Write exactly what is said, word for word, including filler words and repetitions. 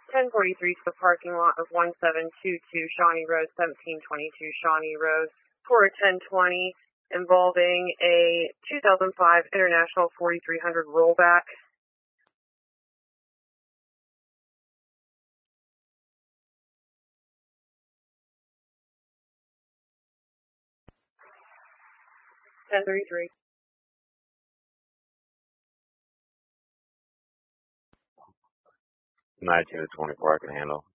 ten forty-three to the parking lot of one seven two two Shawnee Road, seventeen twenty-two Shawnee Road, for a ten twenty involving a two thousand five International forty-three hundred rollback. ten thirty-three. nineteen to twenty-four I can handle.